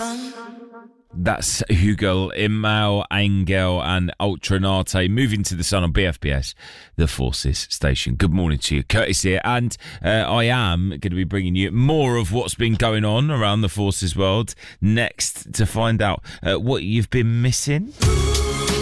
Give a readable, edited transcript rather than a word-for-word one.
That's Hugel, Imal, Angel and Ultranate moving to the sun on BFBS, the Forces station. Good morning to you. Curtis here, and I am going to be bringing you more of what's been going on around the Forces world next to find out what you've been missing.